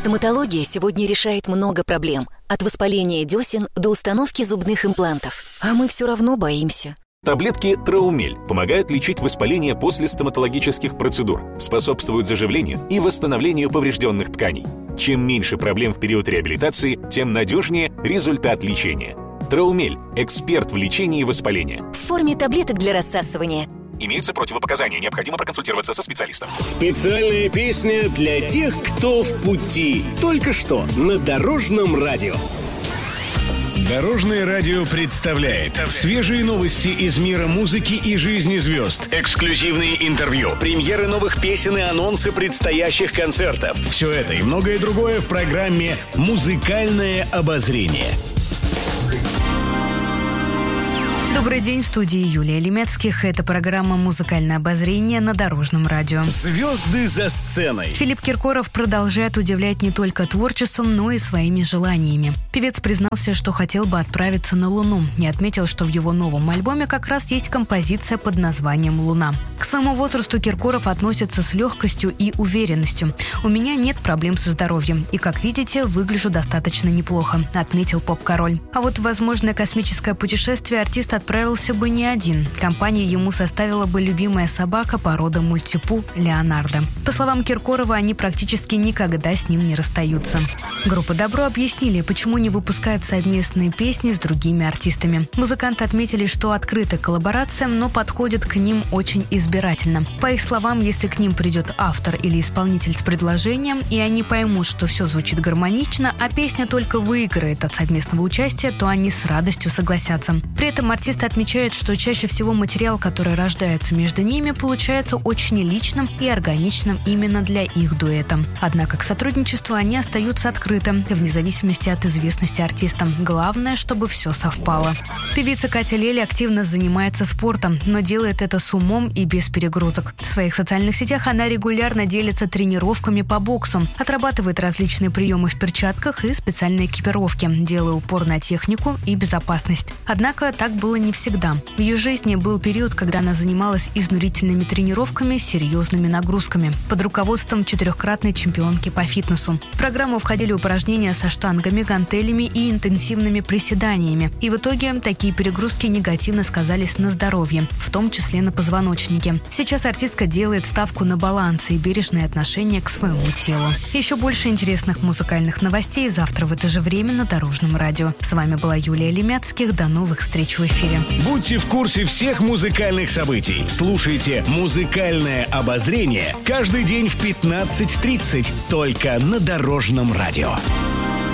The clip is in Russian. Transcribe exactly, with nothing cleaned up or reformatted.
Стоматология сегодня решает много проблем. От воспаления десен до установки зубных имплантов. А мы все равно боимся. Таблетки Траумель помогают лечить воспаление после стоматологических процедур, способствуют заживлению и восстановлению поврежденных тканей. Чем меньше проблем в период реабилитации, тем надежнее результат лечения. Траумель – эксперт в лечении воспаления. В форме таблеток для рассасывания. Имеются противопоказания, необходимо проконсультироваться со специалистом. Специальная песня для тех, кто в пути. Только что на Дорожном радио. Дорожное радио представляет свежие новости из мира музыки и жизни звезд, эксклюзивные интервью, премьеры новых песен и анонсы предстоящих концертов. Все это и многое другое в программе «Музыкальное обозрение». Добрый день, в студии Юлия Лемецких. Это программа «Музыкальное обозрение» на Дорожном радио. Звезды за сценой. Филипп Киркоров продолжает удивлять не только творчеством, но и своими желаниями. Певец признался, что хотел бы отправиться на Луну, и отметил, что в его новом альбоме как раз есть композиция под названием «Луна». К своему возрасту Киркоров относится с легкостью и уверенностью. «У меня нет проблем со здоровьем, и, как видите, выгляжу достаточно неплохо», — отметил поп-король. А вот в возможное космическое путешествие артист отправился бы не один. Компанию ему составила бы любимая собака породы мультипу Леонардо. По словам Киркорова, они практически никогда с ним не расстаются. Группа «Добро» объяснили, почему не выпускают совместные песни с другими артистами. Музыканты отметили, что открыты к коллаборациям, но подходят к ним очень избирательно. По их словам, если к ним придет автор или исполнитель с предложением, и они поймут, что все звучит гармонично, а песня только выиграет от совместного участия, то они с радостью согласятся. При этом артист отмечает, что чаще всего материал, который рождается между ними, получается очень личным и органичным именно для их дуэта. Однако к сотрудничеству они остаются открытым, вне зависимости от известности артиста. Главное, чтобы все совпало. Певица Катя Лель активно занимается спортом, но делает это с умом и без перегрузок. В своих социальных сетях она регулярно делится тренировками по боксу, отрабатывает различные приемы в перчатках и специальной экипировке, делая упор на технику и безопасность. Однако так было не всегда. В ее жизни был период, когда она занималась изнурительными тренировками с серьезными нагрузками под руководством четырехкратной чемпионки по фитнесу. В программу входили упражнения со штангами, гантелями и интенсивными приседаниями. И в итоге такие перегрузки негативно сказались на здоровье, в том числе на позвоночнике. Сейчас артистка делает ставку на баланс и бережное отношение к своему телу. Еще больше интересных музыкальных новостей завтра в это же время на Дорожном радио. С вами была Юлия Лемецких. До новых встреч в эфире. Будьте в курсе всех музыкальных событий. Слушайте «Музыкальное обозрение» каждый день в пятнадцать тридцать только на Дорожном радио.